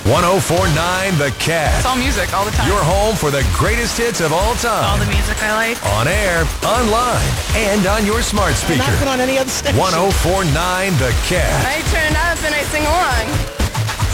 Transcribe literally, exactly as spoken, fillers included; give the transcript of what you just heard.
ten forty-nine The Cat. It's all music all the time. Your home for the greatest hits of all time. All the music I like. On air, online, and on your smart speaker. Not put on any other station. ten forty-nine The Cat. I turn up and I sing along.